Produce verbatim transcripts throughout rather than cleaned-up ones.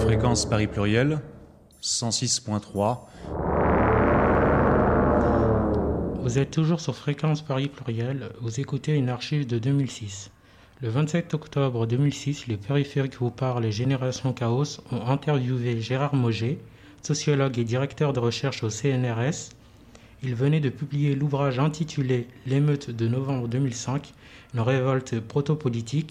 Fréquence Paris Pluriel, cent six point trois. Vous êtes toujours sur Fréquence Paris Pluriel, vous écoutez une archive de deux mille six. Le vingt-sept octobre deux mille six, les périphériques vous parlent et Génération Chaos ont interviewé Gérard Mauger, sociologue et directeur de recherche au C N R S. Il venait de publier l'ouvrage intitulé « L'émeute de novembre deux mille cinq, une révolte proto-politique ».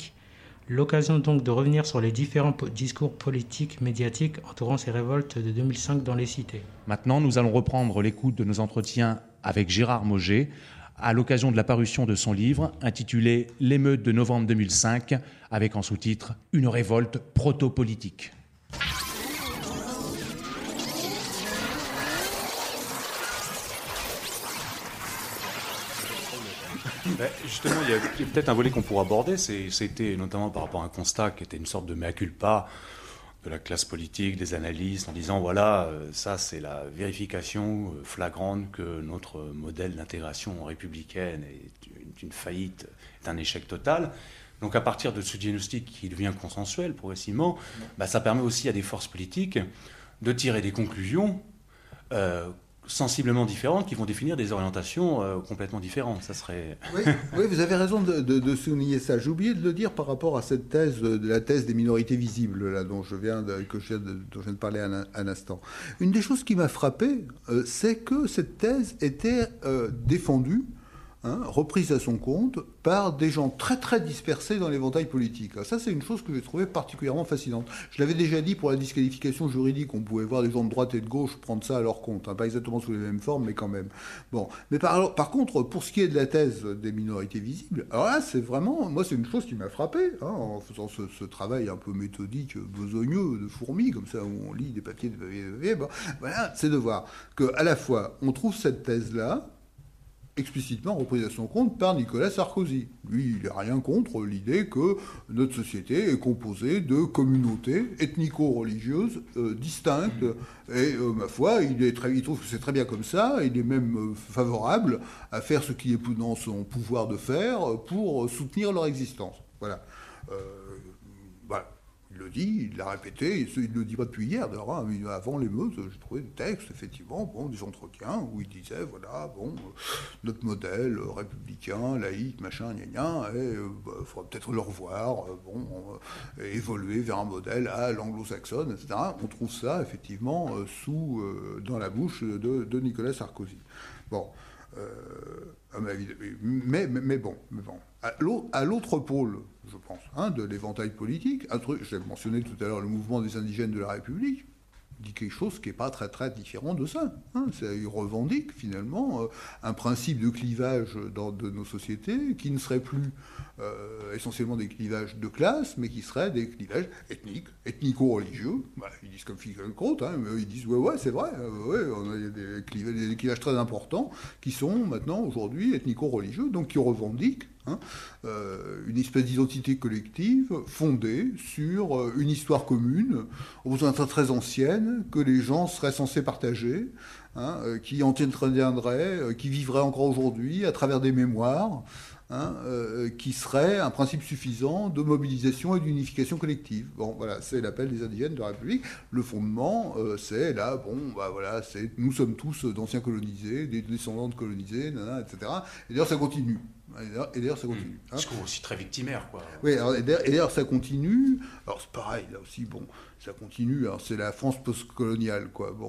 L'occasion donc de revenir sur les différents po- discours politiques, médiatiques entourant ces révoltes de deux mille cinq dans les cités. Maintenant, nous allons reprendre l'écoute de nos entretiens avec Gérard Mauger à l'occasion de la parution de son livre intitulé « L'émeute de novembre deux mille cinq » avec en sous-titre « Une révolte proto-politique ». Ben, justement, il y a, il y a peut-être un volet qu'on pourrait aborder, c'est, c'était notamment par rapport à un constat qui était une sorte de mea culpa de la classe politique, des analystes, en disant voilà, euh, ça c'est la vérification euh, flagrante que notre modèle d'intégration républicaine est une, une faillite, est un échec total. Donc à partir de ce diagnostic qui devient consensuel progressivement, ben, ça permet aussi à des forces politiques de tirer des conclusions euh, sensiblement différentes qui vont définir des orientations euh, complètement différentes. Ça serait... oui, oui, vous avez raison de, de, de souligner ça. J'ai oublié de le dire par rapport à cette thèse, de la thèse des minorités visibles, là, dont je viens de, que je viens de, dont je viens de parler un, un instant. Une des choses qui m'a frappé, euh, c'est que cette thèse était euh, défendue, hein, reprise à son compte, par des gens très très dispersés dans l'éventail politique. Alors ça, c'est une chose que j'ai trouvée particulièrement fascinante. Je l'avais déjà dit pour la disqualification juridique, on pouvait voir des gens de droite et de gauche prendre ça à leur compte, hein, pas exactement sous les mêmes formes, mais quand même. Bon, mais par, par contre, pour ce qui est de la thèse des minorités visibles, alors là, c'est vraiment, moi, c'est une chose qui m'a frappé, hein, en faisant ce, ce travail un peu méthodique, besogneux, de fourmi, comme ça, où on lit des papiers, des papiers, des papiers. Bon, voilà, c'est de voir que à la fois, on trouve cette thèse-là explicitement reprise à son compte par Nicolas Sarkozy. Lui, il n'a rien contre l'idée que notre société est composée de communautés ethnico-religieuses euh, distinctes. Et, euh, ma foi, il, est très, il trouve que c'est très bien comme ça. Il est même euh, favorable à faire ce qui est dans son pouvoir de faire pour soutenir leur existence. Voilà. Euh, voilà. Il le dit, il l'a répété, il ne le dit pas depuis hier, d'ailleurs, hein, avant l'émeute, j'ai trouvé des textes, effectivement, bon, des entretiens, où il disait, voilà, bon, notre modèle républicain, laïque, machin, gna gna, et il euh, bah, faudra peut-être le revoir, euh, bon, euh, évoluer vers un modèle à l'anglo-saxonne, et cetera. On trouve ça, effectivement, euh, sous, euh, dans la bouche de, de Nicolas Sarkozy. Bon, euh, mais, mais, mais bon, mais bon. À l'autre pôle, je pense, hein, de l'éventail politique, un truc, j'ai mentionné tout à l'heure le mouvement des indigènes de la République, dit quelque chose qui n'est pas très très différent de ça. Hein. Il revendique finalement euh, un principe de clivage dans de nos sociétés qui ne serait plus euh, essentiellement des clivages de classe, mais qui seraient des clivages ethniques, ethnico-religieux. Bah, ils disent comme Finkielkraut, hein, mais ils disent ouais ouais c'est vrai, euh, ouais, on a des clivages, des clivages très importants qui sont maintenant aujourd'hui ethnico-religieux, donc qui revendiquent Hein, euh, une espèce d'identité collective fondée sur euh, une histoire commune, au besoin très, très ancienne, que les gens seraient censés partager, hein, euh, qui en tiendraient, euh, qui vivraient encore aujourd'hui à travers des mémoires, hein, euh, qui serait un principe suffisant de mobilisation et d'unification collective. Bon, voilà, c'est l'appel des indigènes de la République. Le fondement, euh, c'est là, bon, bah voilà, c'est nous sommes tous d'anciens colonisés, des descendants de colonisés, nanana, et cetera. Et d'ailleurs, ça continue. Et d'ailleurs, ça continue. Mmh. Hein. Je trouve aussi très victimaire, quoi. Oui, alors, et d'ailleurs, ça continue. Alors, c'est pareil, là aussi, bon, ça continue. Alors, c'est la France post-coloniale, quoi. Bon,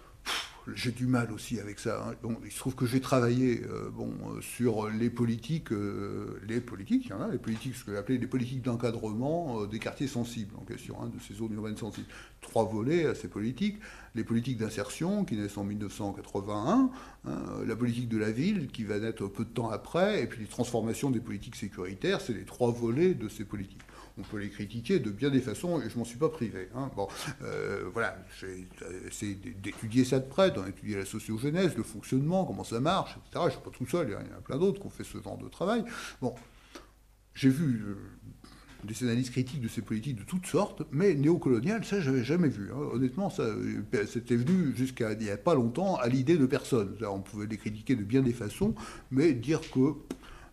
j'ai du mal aussi avec ça. Hein. Bon, il se trouve que j'ai travaillé, euh, bon, sur les politiques, euh, les politiques, il y en a, les politiques, ce que j'appelais les politiques d'encadrement euh, des quartiers sensibles, en question, hein, de ces zones urbaines sensibles. Trois volets à ces politiques. Les politiques d'insertion, qui naissent en mille neuf cent quatre-vingt-un, hein, la politique de la ville, qui va naître peu de temps après, et puis les transformations des politiques sécuritaires, c'est les trois volets de ces politiques. On peut les critiquer de bien des façons, et je m'en suis pas privé. Hein. Bon, euh, voilà, j'ai essayé d'étudier ça de près, d'en étudier la sociogenèse, le fonctionnement, comment ça marche, et cetera. Je ne suis pas tout seul, il y en a plein d'autres qui ont fait ce genre de travail. Bon, j'ai vu... Euh, des analyses critiques de ces politiques de toutes sortes, mais néocoloniales, ça, je n'avais jamais vu. Hein. Honnêtement, ça, c'était venu jusqu'à il n'y a pas longtemps à l'idée de personne. Là, on pouvait les critiquer de bien des façons, mais dire que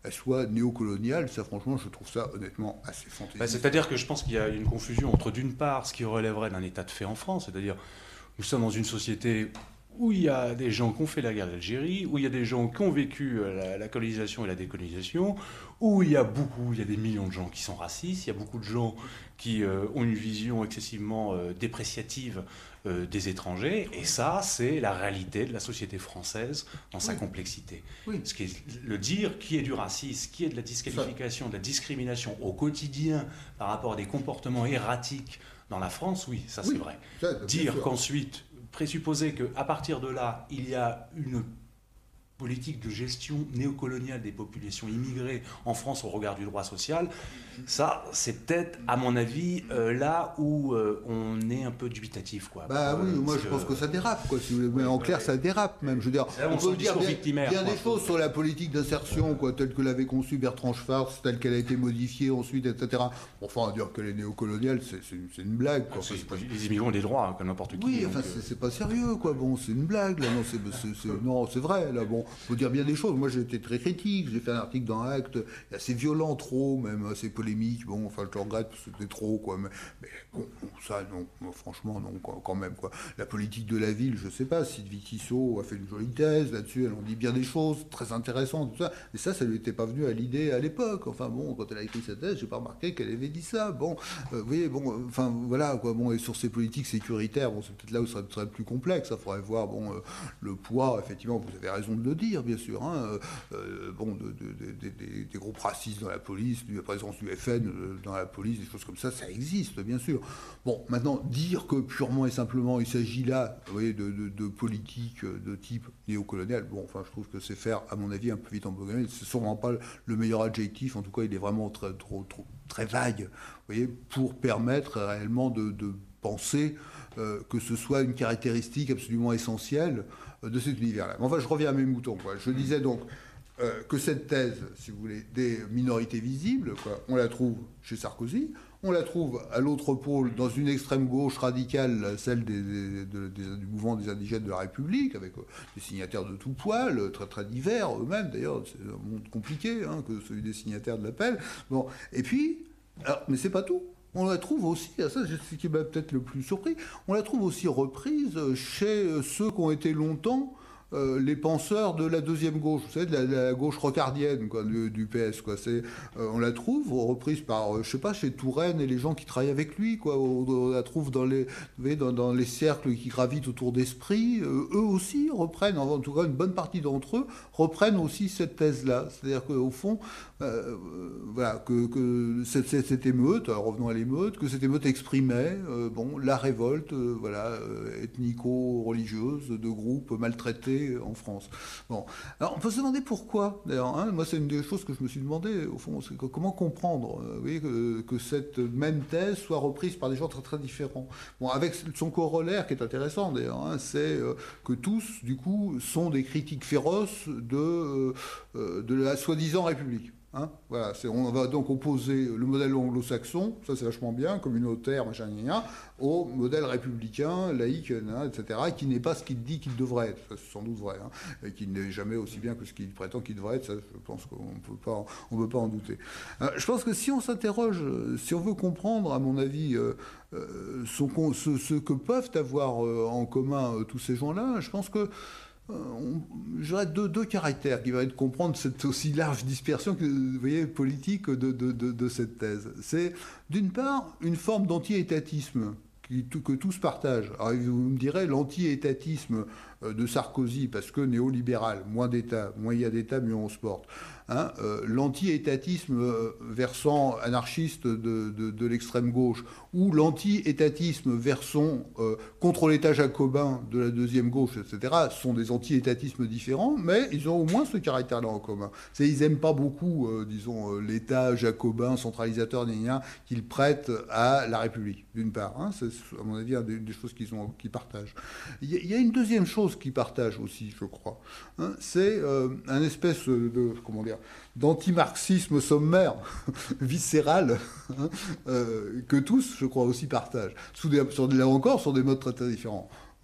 elle soit néocoloniale. Ça, franchement, je trouve ça honnêtement assez fantaisiste. Bah, c'est-à-dire que je pense qu'il y a une confusion entre, d'une part, ce qui relèverait d'un état de fait en France, c'est-à-dire nous sommes dans une société où il y a des gens qui ont fait la guerre d'Algérie, où il y a des gens qui ont vécu la, la colonisation et la décolonisation, où il y a beaucoup, il y a des millions de gens qui sont racistes, il y a beaucoup de gens qui euh, ont une vision excessivement euh, dépréciative euh, des étrangers, et ça, c'est la réalité de la société française dans sa oui. complexité. Oui. Ce qui est le dire, qui est du racisme, qui est de la disqualification, de la discrimination au quotidien par rapport à des comportements erratiques dans la France, oui, ça c'est oui. vrai. Ça, dire qu'ensuite, présupposer qu'à partir de là, il y a une politique de gestion néocoloniale des populations immigrées en France au regard du droit social, ça, c'est peut-être, à mon avis, euh, là où euh, on est un peu dubitatif, quoi. Bah oui, moi je pense que ça dérape, quoi. Si vous voulez, oui, en clair, oui. ça dérape même. Je veux dire, là, on, on peut dire bien, bien des choses sur la politique d'insertion, quoi, telle que l'avait conçue Bertrand Schwarz, telle qu'elle a été modifiée ensuite, et cetera. Enfin, dire que les néocoloniales, c'est, c'est, c'est une blague, quoi. C'est, c'est, les immigrants ont des droits, hein, comme n'importe qui. Oui, donc, enfin, c'est, c'est pas sérieux, quoi. Bon, c'est une blague, là. Non, c'est, c'est, c'est, non, c'est vrai, là. Bon, faut dire bien des choses. Moi, j'ai été très critique. J'ai fait un article dans Actes, assez violent, trop, même assez polémique. Bon, enfin, je le regrette parce que c'était trop, quoi. Mais, mais bon, ça, non, non, franchement, non, quoi, quand même, quoi. La politique de la ville, je sais pas. Sylvie Tissot a fait une jolie thèse là-dessus. Elle en dit bien des choses très intéressantes, tout ça. Mais ça, ça lui était pas venu à l'idée à l'époque. Enfin, bon, quand elle a écrit sa thèse, j'ai pas remarqué qu'elle avait dit ça. Bon, euh, vous voyez, bon, euh, enfin, voilà, quoi. Bon, et sur ces politiques sécuritaires, bon, c'est peut-être là où ça serait, serait plus complexe. Ça faudrait voir, bon, euh, le poids. Effectivement, vous avez raison de le dire, bien sûr. Hein, euh, euh, bon, de, de, de, de, de, des groupes racistes dans la police, la présence du F N euh, dans la police, des choses comme ça, ça existe, bien sûr. Bon, maintenant, dire que purement et simplement, il s'agit là, vous voyez, de, de, de politique de type néocolonial, bon, enfin, je trouve que c'est faire, à mon avis, un peu vite en besogne. C'est sûrement pas le meilleur adjectif, en tout cas, il est vraiment très, trop, trop, très vague, vous voyez, pour permettre réellement de, de penser euh, que ce soit une caractéristique absolument essentielle euh, de cet univers-là. Mais enfin, je reviens à mes moutons, quoi. Je disais donc euh, que cette thèse, si vous voulez, des minorités visibles, quoi, on la trouve chez Sarkozy, on la trouve à l'autre pôle, dans une extrême gauche radicale, celle des, des, des, des, du mouvement des indigènes de la République, avec euh, des signataires de tout poil, très très divers eux-mêmes, d'ailleurs, c'est un monde compliqué, hein, que celui des signataires de l'appel. Bon, et puis, alors, mais c'est pas tout. On la trouve aussi, ça c'est ce qui m'a peut-être le plus surpris, on la trouve aussi reprise chez ceux qui ont été longtemps euh, les penseurs de la deuxième gauche, vous savez, de la, de la gauche rocardienne, quoi, du, du P S, quoi. C'est, euh, on la trouve reprise par, euh, je sais pas, chez Touraine et les gens qui travaillent avec lui, quoi. On, on la trouve dans les, vous voyez, dans, dans les cercles qui gravitent autour d'Esprit. Euh, eux aussi reprennent, en tout cas une bonne partie d'entre eux reprennent aussi cette thèse-là. C'est-à-dire qu'au fond, euh, voilà, que, que cette, cette, cette émeute, revenons à l'émeute, que cette émeute exprimait, euh, bon, la révolte, euh, voilà, euh, ethnico-religieuse de groupes maltraités en France. Bon, alors on peut se demander pourquoi. D'ailleurs, hein, moi c'est une des choses que je me suis demandé au fond, c'est que, comment comprendre, euh, vous voyez, que, que cette même thèse soit reprise par des gens très très différents. Bon, avec son corollaire qui est intéressant d'ailleurs, hein, c'est euh, que tous, du coup, sont des critiques féroces de euh, de la soi-disant République. Hein, voilà, c'est, on va donc opposer le modèle anglo-saxon, ça c'est vachement bien, communautaire, machin, gna, gna, au modèle républicain, laïque, gna, et cetera, qui n'est pas ce qu'il dit qu'il devrait être, ça c'est sans doute vrai, hein, et qui n'est jamais aussi bien que ce qu'il prétend qu'il devrait être, ça je pense qu'on ne peut pas, on peut pas en douter. Euh, je pense que si on s'interroge, si on veut comprendre, à mon avis, euh, euh, son, ce, ce que peuvent avoir euh, en commun euh, tous ces gens-là, je pense que Euh, j'aurais deux, deux caractères qui vont de comprendre cette aussi large dispersion que, vous voyez, politique de, de, de, de cette thèse. C'est, d'une part, une forme d'anti-étatisme qui, que tous partagent. Alors, vous me direz, l'anti-étatisme de Sarkozy, parce que néolibéral, moins d'État, moins il y a d'État, mieux on se porte. Hein, euh, l'anti-étatisme euh, versant anarchiste de, de, de l'extrême gauche, ou l'anti-étatisme versant euh, contre l'État jacobin de la deuxième gauche, et cetera, sont des anti-étatismes différents, mais ils ont au moins ce caractère-là en commun. C'est, ils n'aiment pas beaucoup, euh, disons, euh, l'État jacobin, centralisateur, gna, qu'ils prêtent à la République, d'une part. Hein, c'est, à mon avis, une des choses qu'ils, ont, qu'ils partagent. Il y, y a une deuxième chose qu'ils partagent aussi, je crois. Hein, c'est euh, un espèce de, comment dire, d'anti-marxisme sommaire, viscéral, hein, euh, que tous, je crois, aussi partagent. Sous des, sur, là encore, sur des modes très, très différents.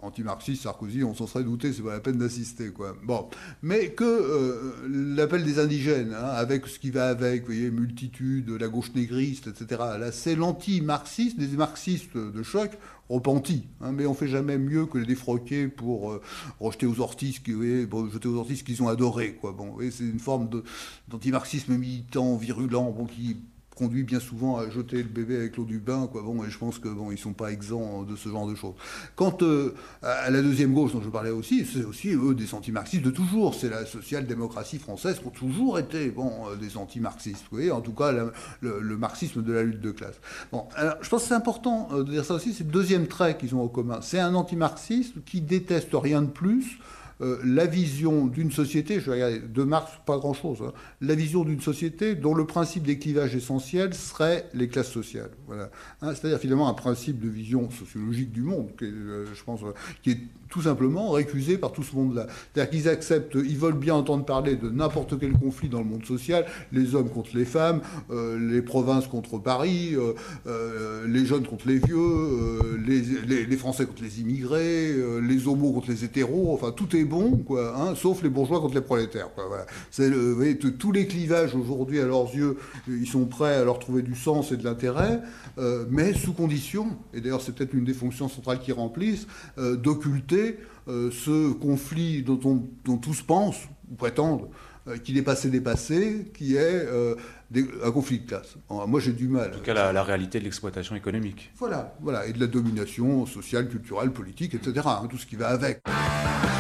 Anti-marxiste, Sarkozy, on s'en serait douté, c'est pas la peine d'assister, quoi. Bon, mais que euh, l'appel des indigènes, hein, avec ce qui va avec, vous voyez, multitude, la gauche négriste, et cetera. Là, c'est l'anti-marxiste, des marxistes de choc repentis, hein, mais on fait jamais mieux que les défroquer pour euh, rejeter aux orties, qui, oui, bon, jeter aux orties ce qu'ils ont adoré, quoi. Bon, oui, c'est une forme de, d'anti-marxisme militant, virulent, bon, qui conduit bien souvent à jeter le bébé avec l'eau du bain, quoi. Bon, et je pense que bon, ils sont pas exempts de ce genre de choses. Quant euh, à la deuxième gauche dont je parlais aussi, c'est aussi eux des anti-marxistes de toujours. C'est la social-démocratie française qui ont toujours été bon euh, des anti-marxistes. Vous voyez, en tout cas la, le, le marxisme de la lutte de classe. Bon, alors je pense que c'est important euh, de dire ça aussi. C'est le deuxième trait qu'ils ont en commun. C'est un anti-marxiste qui déteste rien de plus. Euh, la vision d'une société, je vais regarder, de Marx, pas grand-chose, hein, la vision d'une société dont le principe des clivages essentiels serait les classes sociales. Voilà. Hein, c'est-à-dire finalement un principe de vision sociologique du monde, qui est, euh, je pense, euh, qui est tout simplement récusé par tout ce monde-là. C'est-à-dire qu'ils acceptent, ils veulent bien entendre parler de n'importe quel conflit dans le monde social, les hommes contre les femmes, euh, les provinces contre Paris, euh, euh, les jeunes contre les vieux, euh, les, les, les Français contre les immigrés, euh, les homos contre les hétéros, enfin tout est bon, quoi, hein, sauf les bourgeois contre les prolétaires, quoi, voilà. C'est le, vous voyez, tous les clivages aujourd'hui à leurs yeux, ils sont prêts à leur trouver du sens et de l'intérêt, euh, mais sous condition, et d'ailleurs c'est peut-être une des fonctions centrales qu'ils remplissent, euh, d'occulter euh, ce conflit dont, on, dont tous pensent ou prétendent euh, qu'il est passé dépassé, qui est euh, des, un conflit de classe. Alors, moi j'ai du mal. En tout cas la, la réalité de l'exploitation économique. Voilà, voilà, et de la domination sociale, culturelle, politique, et cetera. Hein, tout ce qui va avec.